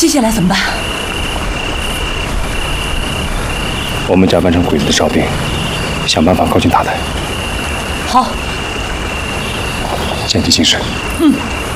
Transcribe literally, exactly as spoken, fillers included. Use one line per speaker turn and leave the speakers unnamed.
接下来怎么办？
我们假扮成鬼子的哨兵，想办法靠近塔台。
好，
见机行事。
嗯。